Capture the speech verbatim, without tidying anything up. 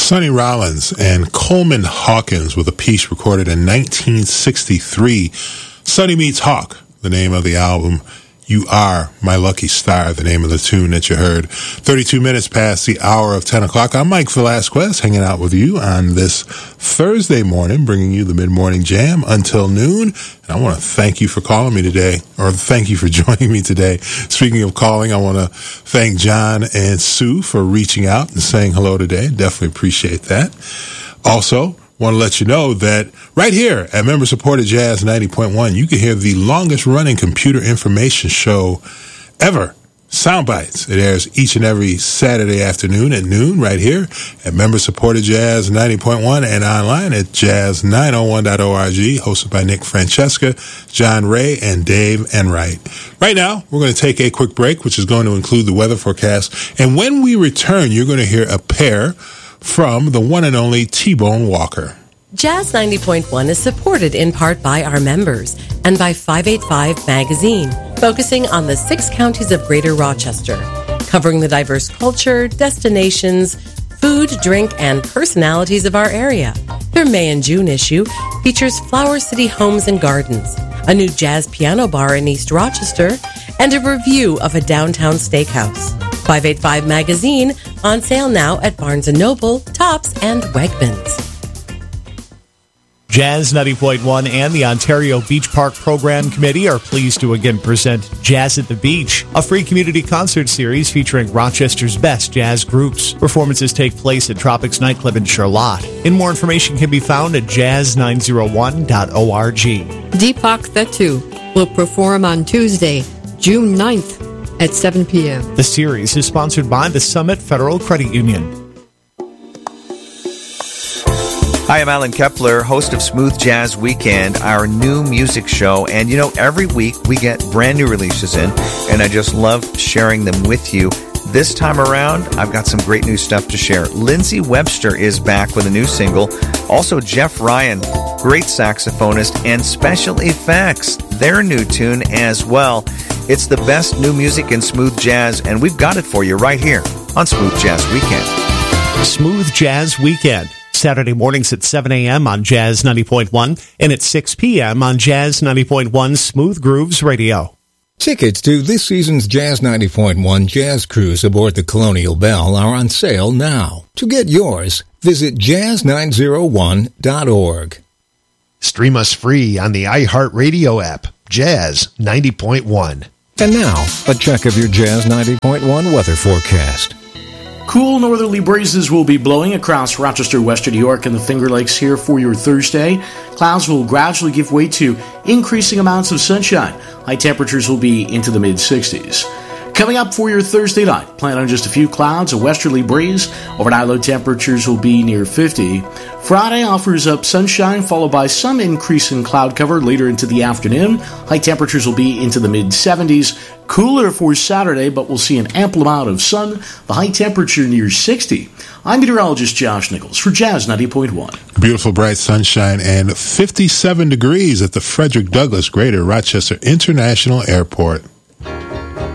Sonny Rollins and Coleman Hawkins with a piece recorded in nineteen sixty-three. Sonny Meets Hawk, the name of the album. You Are My Lucky Star, the name of the tune that you heard. thirty-two minutes past the hour of ten o'clock. I'm Mike Velasquez, hanging out with you on this Thursday morning, bringing you the mid-morning jam until noon. And I want to thank you for calling me today, or thank you for joining me today. Speaking of calling, I want to thank John and Sue for reaching out and saying hello today. Definitely appreciate that. Also, want to let you know that right here at member-supported Jazz ninety point one, you can hear the longest-running computer information show ever, Soundbites. It airs each and every Saturday afternoon at noon right here at member-supported Jazz ninety point one and online at jazz nine oh one dot org, hosted by Nick Francesca, John Ray, and Dave Enright. Right now, we're going to take a quick break, which is going to include the weather forecast. And when we return, you're going to hear a pair from the one and only T-Bone Walker. Jazz ninety point one is supported in part by our members and by five eighty-five Magazine, focusing on the six counties of Greater Rochester, covering the diverse culture, destinations, food, drink, and personalities of our area. Their May and June issue features Flower City Homes and Gardens, a new jazz piano bar in East Rochester, and a review of a downtown steakhouse. five eighty-five Magazine, on sale now at Barnes and Noble, Tops, and Wegmans. Jazz ninety point one and the Ontario Beach Park Program Committee are pleased to again present Jazz at the Beach, a free community concert series featuring Rochester's best jazz groups. Performances take place at Tropics Nightclub in Charlotte. And more information can be found at jazz nine oh one dot org. Deepak Thettu will perform on Tuesday, June ninth at seven p.m. The series is sponsored by the Summit Federal Credit Union. Hi, I'm Alan Kepler, host of Smooth Jazz Weekend, our new music show. And, you know, every week we get brand new releases in, and I just love sharing them with you. This time around, I've got some great new stuff to share. Lindsey Webster is back with a new single. Also, Jeff Ryan, great saxophonist, and Special Effects, their new tune as well. It's the best new music in smooth jazz, and we've got it for you right here on Smooth Jazz Weekend. Smooth Jazz Weekend, Saturday mornings at seven a.m. on Jazz ninety point one and at six p.m. on Jazz ninety point one Smooth Grooves Radio. Tickets to this season's Jazz ninety point one Jazz Cruise aboard the Colonial Belle are on sale now. To get yours, visit jazz nine oh one dot org. Stream us free on the iHeartRadio app, Jazz ninety point one. And now, a check of your Jazz ninety point one weather forecast. Cool northerly breezes will be blowing across Rochester, Western New York, and the Finger Lakes here for your Thursday. Clouds will gradually give way to increasing amounts of sunshine. High temperatures will be into the mid-sixties. Coming up for your Thursday night, plan on just a few clouds, a westerly breeze. Overnight low temperatures will be near fifty. Friday offers up sunshine, followed by some increase in cloud cover later into the afternoon. High temperatures will be into the mid-seventies. Cooler for Saturday, but we'll see an ample amount of sun. The high temperature near sixty. I'm meteorologist Josh Nichols for Jazz ninety point one. Beautiful bright sunshine and fifty-seven degrees at the Frederick Douglass Greater Rochester International Airport.